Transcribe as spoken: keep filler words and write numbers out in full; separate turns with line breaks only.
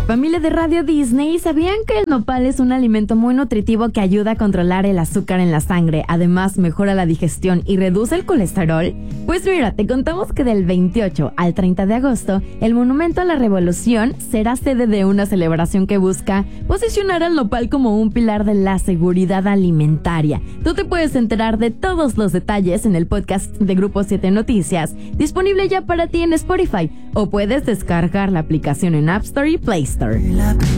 Familia de Radio Disney, ¿sabían que el nopal es un alimento muy nutritivo que ayuda a controlar el azúcar en la sangre? Además, mejora la digestión y reduce el colesterol. Pues mira, te contamos que del veintiocho al treinta de agosto, el Monumento a la Revolución será sede de una celebración que busca posicionar al nopal como un pilar de la seguridad alimentaria. Tú te puedes enterar de todos los detalles en el podcast de Grupo siete Noticias, disponible ya para ti en Spotify, o puedes descargar la aplicación en App Store y Play Store.